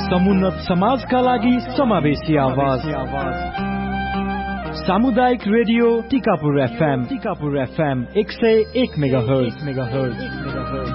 समुन्नत समाजका लागि समावेशी आवाज सामुदायिक रेडियो टिकापुर FM 101 मेगाहर्ज